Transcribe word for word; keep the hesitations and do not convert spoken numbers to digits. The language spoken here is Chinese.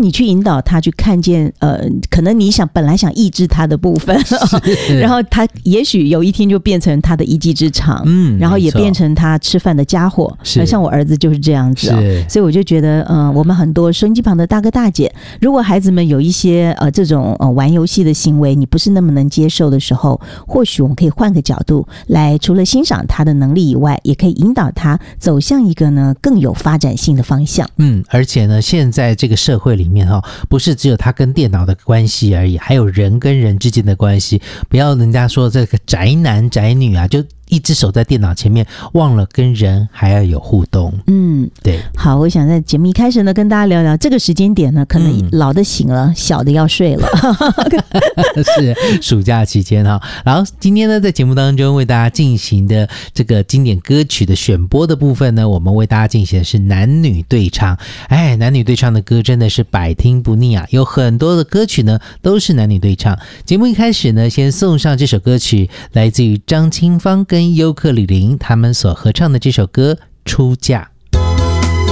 你去引导他去看见呃，可能你想本来想抑制他的部分然后他也许有一天就变成他的一技之长，嗯，然后也变成他吃饭的家伙，像我儿子就是这样子、哦、所以我就觉得呃，我们很多收音机旁的大哥大姐，如果孩子们有一些呃这种呃玩游戏的行为你不是那么能接受的时候，或许我们可以换个角度来，除了欣赏他的能力以外，也可以引导他走向一个呢更有发展性的方向。 嗯，而且呢现在这个社会里面、哦、不是只有他跟电脑的关系而已，还有人跟人之间的关系。不要人家说这个宅男宅女啊，就一只手在电脑前面，忘了跟人还要有互动。嗯，对。 好，我想在节目一开始呢，跟大家聊聊这个时间点呢，可能老的醒了，嗯、小的要睡了。 是暑假期间哈。然后今天呢，在节目当中为大家进行的这个经典歌曲的选播的部分呢，我们为大家进行的是男女对唱。哎，男女对唱的歌真的是百听不腻啊，有很多的歌曲呢都是男女对唱。节目一开始呢，先送上这首歌曲，来自于张清芳跟尤克里林他们所合唱的这首歌《出嫁》。